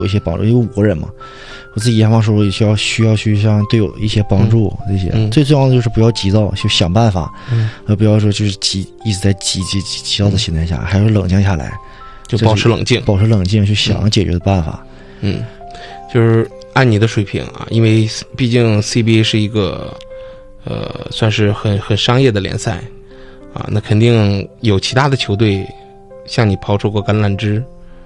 有一些帮助，因为5个人嘛，我自己研发时候也需要去向队友一些帮助，这些最重要的就是不要急躁，就想办法，不要说就是一直在急躁的心态下，还要冷静下来， 就保持冷静去想解决的办法。 就是按你的水平啊，因为毕竟 CBA 是一个算是很商业的联赛啊，那肯定有其他的球队向你抛出过橄榄枝。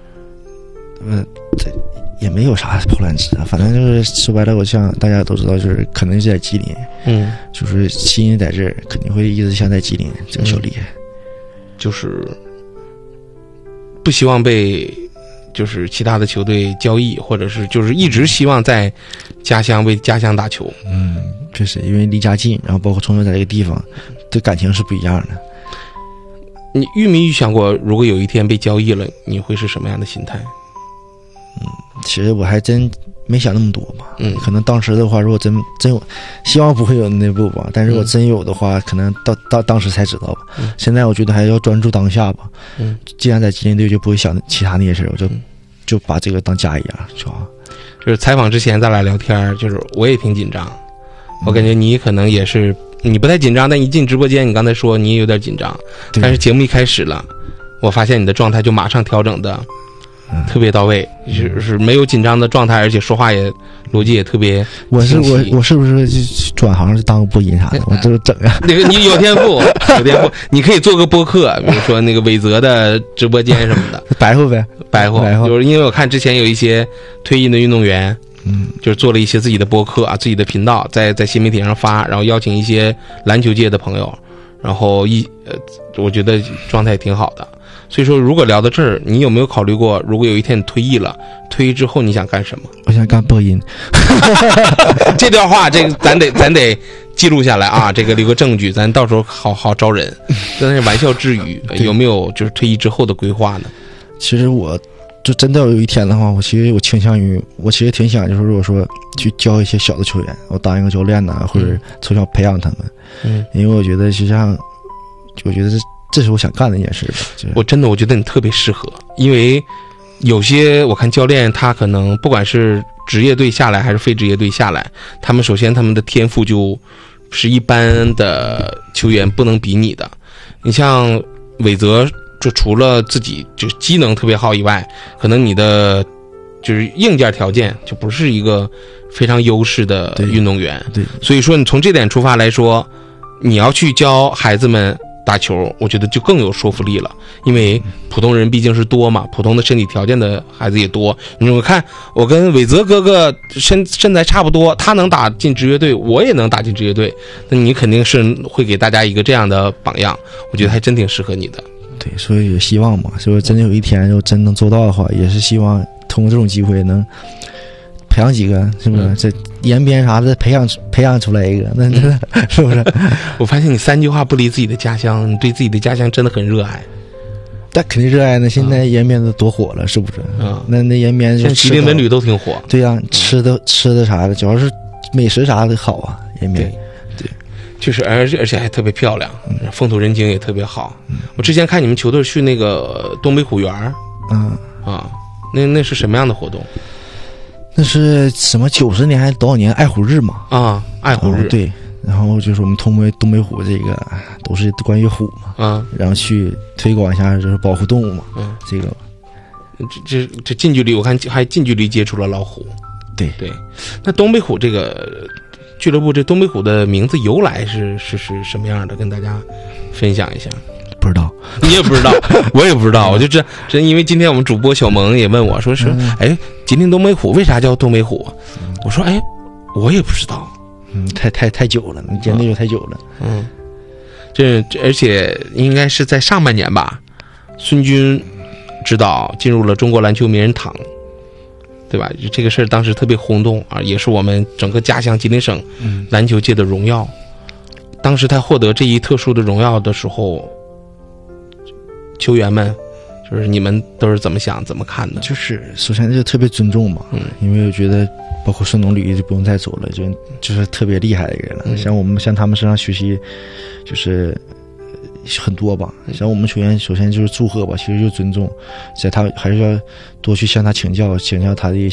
这也没有啥抛篮枝啊，反正就是说白了，我像大家都知道，就是肯定是在吉林，就是心在这儿，肯定会一直想在吉林这个小厉害， 就是不希望被就是其他的球队交易，或者是就是一直希望在家乡为家乡打球。 确实，因为离家近，然后包括从小在这个地方，对感情是不一样的。 你没预想过，如果有一天被交易了，你会是什么样的心态？ 其实我还真没想那么多吧。可能当时的话，如果真有，希望不会有那步吧。但是如果真有的话，可能到当时才知道吧。现在我觉得还要专注当下吧。既然在吉林队，就不会想其他那些事，我就把这个当家一样，是吧？ 就是采访之前咱俩聊天，就是我也挺紧张，我感觉你可能也是，你不太紧张，但一进直播间，你刚才说你也有点紧张，但是节目一开始了，我发现你的状态就马上调整的特别到位，就是没有紧张的状态，而且说话也逻辑也特别清晰。 我是不是就转行当个播音啥的？我这整啊， 那个你有天赋，你可以做个播客，比如说那个伟泽的直播间什么的， 白话呗， 白话。就是因为我看之前有一些退役的运动员，就是做了一些自己的播客啊，自己的频道，在新媒体上发，然后邀请一些篮球界的朋友，然后我觉得状态挺好的。所以说，如果聊到这儿，你有没有考虑过，如果有一天你退役了，退役之后你想干什么？ 我想干播音。 这段话，这个咱得记录下来啊，这个留个证据，咱到时候好好招人。这是玩笑之语，有没有就是退役之后的规划呢？ 其实我就真的有一天的话，我其实挺想，就是如果说去教一些小的球员，我当一个教练呐，或者从小培养他们。因为我觉得实际上，我觉得这是我想干的一件事吧。 我觉得你特别适合，因为有些我看教练他可能不管是职业队下来还是非职业队下来，他们首先他们的天赋就是一般的球员不能比拟的。你像伟泽，就除了自己就机能特别好以外，可能你的就是硬件条件就不是一个非常优势的运动员。 对， 所以说你从这点出发来说，你要去教孩子们打球，我觉得就更有说服力了，因为普通人毕竟是多嘛，普通的身体条件的孩子也多。你看我跟伟泽哥哥身材差不多，他能打进职业队，我也能打进职业队，那你肯定是会给大家一个这样的榜样，我觉得还真挺适合你的。 对，所以有希望嘛，所以真的有一天就真能做到的话，也是希望通过这种机会能培养几个，是不是？这延边啥的培养出来一个，那是不是？ 我发现你3句话不离自己的家乡，你对自己的家乡真的很热爱。 但肯定热爱呢，现在延边都多火了，是不是？那延边现在吉林文旅都挺火。 对呀，吃的啥的，主要是美食啥的好啊，延边。对， 确实，而且还特别漂亮，风土人情也特别好。我之前看你们球队去那个东北虎园，那是什么样的活动？ 那是什么90年还是多少年爱虎日嘛？ 爱虎日。 对，然后就是我们东北虎这个都是关于虎嘛，然后去推广一下就是保护动物嘛，这个这近距离我看还近距离接触了老虎。 对， 那东北虎这个俱乐部，这东北虎的名字由来是什么样的？跟大家分享一下。 不知道， 你也不知道，我也不知道，我就这因为今天我们主播小萌也问我说吉林东北虎为啥叫东北虎？我说我也不知道。 太久了，你见那就太久了。 这而且应该是在上半年吧，孙军指导进入了中国篮球名人堂，对吧？这个事儿当时特别轰动啊，也是我们整个家乡吉林省篮球界的荣耀。当时他获得这一特殊的荣耀的时候，球员们就是你们都是怎么想怎么看的？ 就是首先就特别尊重嘛，因为我觉得包括孙总履就不用再说了，就是特别厉害的一个人了。像我们向他们身上学习，就是很多吧。像我们球员首先就是祝贺吧，其实就尊重，在他还是要多去向他请教他的一